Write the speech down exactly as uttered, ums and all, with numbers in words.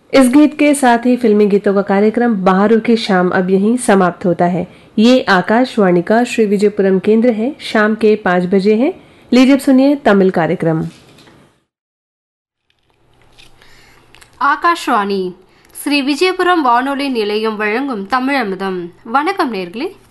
इस गीत के साथ ही फिल्मी गीतों का कार्यक्रम बहारों की शाम अब यहीं समाप्त होता है। ये आकाशवाणी का श्री विजयपुरम केंद्र है। शाम के पाँच बजे है। लीजिए अब सुनिए तमिल कार्यक्रम। ஆகாஷ்வாணி ஸ்ரீ விஜயபுரம் வானொலி நிலையம் வழங்கும் தமிழமுதம். வணக்கம் நேர்களே.